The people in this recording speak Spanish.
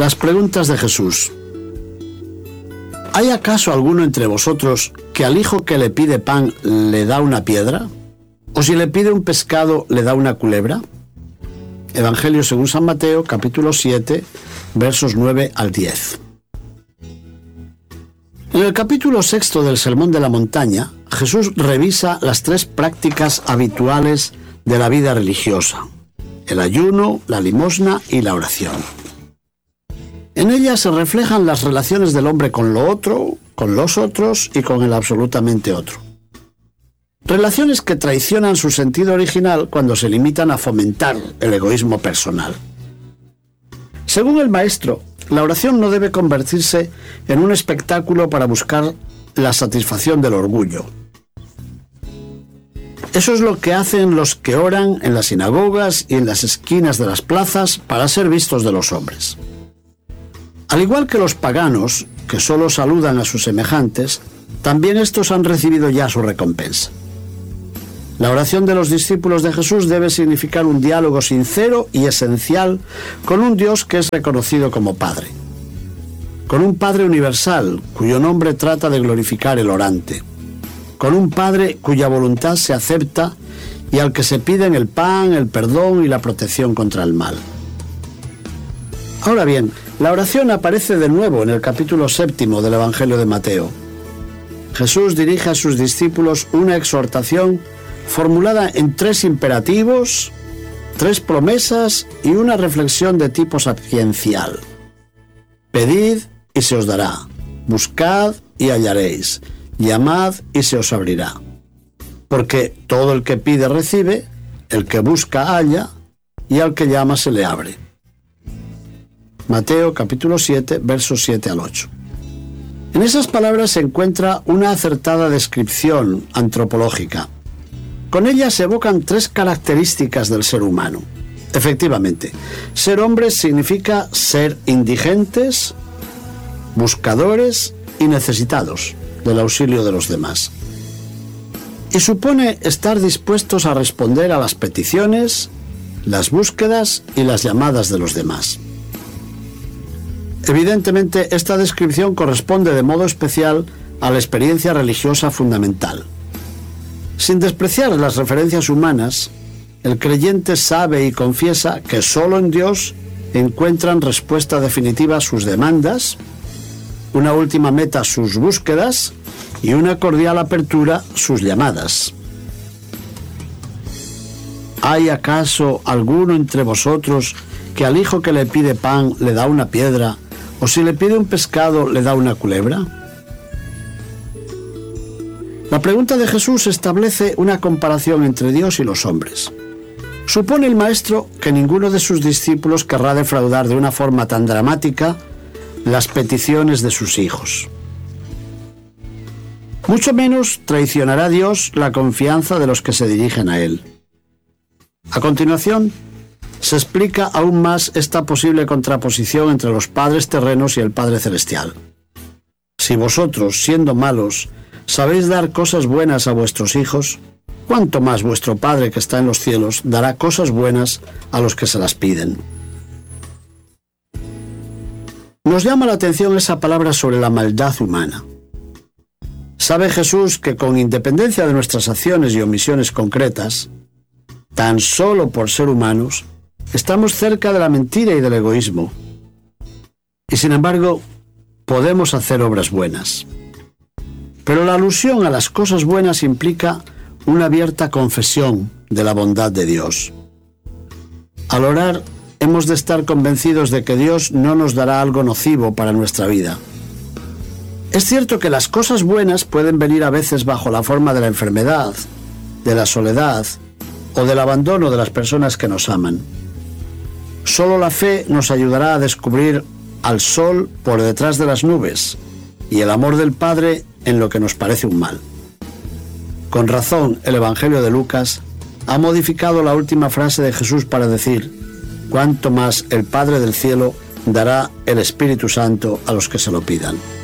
Las preguntas de Jesús. ¿Hay acaso alguno entre vosotros que al hijo que le pide pan le da una piedra? ¿O si le pide un pescado le da una culebra? Evangelio según San Mateo, capítulo 7, versos 9 al 10. En el capítulo 6 del Sermón de la Montaña, Jesús revisa las tres prácticas habituales de la vida religiosa: el ayuno, la limosna y la oración. En ellas se reflejan las relaciones del hombre con lo otro, con los otros y con el absolutamente otro. Relaciones que traicionan su sentido original cuando se limitan a fomentar el egoísmo personal. Según el Maestro, la oración no debe convertirse en un espectáculo para buscar la satisfacción del orgullo. Eso es lo que hacen los que oran en las sinagogas y en las esquinas de las plazas para ser vistos de los hombres. Al igual que los paganos, que solo saludan a sus semejantes, también estos han recibido ya su recompensa. La oración de los discípulos de Jesús debe significar un diálogo sincero y esencial con un Dios que es reconocido como Padre. Con un Padre universal, cuyo nombre trata de glorificar el orante. Con un Padre cuya voluntad se acepta y al que se piden el pan, el perdón y la protección contra el mal. Ahora bien, la oración aparece de nuevo en el capítulo 7 del Evangelio de Mateo. Jesús dirige a sus discípulos una exhortación formulada en 3 imperativos, 3 promesas y una reflexión de tipo sapiencial. Pedid y se os dará, buscad y hallaréis, llamad y se os abrirá. Porque todo el que pide recibe, el que busca halla, y al que llama se le abre. Mateo capítulo 7, versos 7 al 8. En esas palabras se encuentra una acertada descripción antropológica. Con ellas se evocan 3 características del ser humano. Efectivamente, ser hombres significa ser indigentes, buscadores y necesitados del auxilio de los demás. Y supone estar dispuestos a responder a las peticiones, las búsquedas y las llamadas de los demás. Evidentemente, esta descripción corresponde de modo especial a la experiencia religiosa fundamental. Sin despreciar las referencias humanas, el creyente sabe y confiesa que solo en Dios encuentran respuesta definitiva a sus demandas, una última meta sus búsquedas y una cordial apertura sus llamadas. ¿Hay acaso alguno entre vosotros que al hijo que le pide pan le da una piedra, o si le pide un pescado le da una culebra? La pregunta de Jesús establece una comparación entre Dios y los hombres. Supone el Maestro que ninguno de sus discípulos querrá defraudar de una forma tan dramática las peticiones de sus hijos. Mucho menos traicionará Dios la confianza de los que se dirigen a Él. A continuación, se explica aún más esta posible contraposición entre los padres terrenos y el Padre celestial. Si vosotros, siendo malos, sabéis dar cosas buenas a vuestros hijos, ¿cuánto más vuestro Padre que está en los cielos dará cosas buenas a los que se las piden? Nos llama la atención esa palabra sobre la maldad humana. ¿Sabe Jesús que con independencia de nuestras acciones y omisiones concretas, tan solo por ser humanos, estamos cerca de la mentira y del egoísmo? Y sin embargo, podemos hacer obras buenas. Pero la alusión a las cosas buenas implica una abierta confesión de la bondad de Dios. Al orar, hemos de estar convencidos de que Dios no nos dará algo nocivo para nuestra vida. Es cierto que las cosas buenas pueden venir a veces bajo la forma de la enfermedad, de la soledad o del abandono de las personas que nos aman. Solo la fe nos ayudará a descubrir al sol por detrás de las nubes y el amor del Padre en lo que nos parece un mal. Con razón, el Evangelio de Lucas ha modificado la última frase de Jesús para decir: cuánto más el Padre del cielo dará el Espíritu Santo a los que se lo pidan.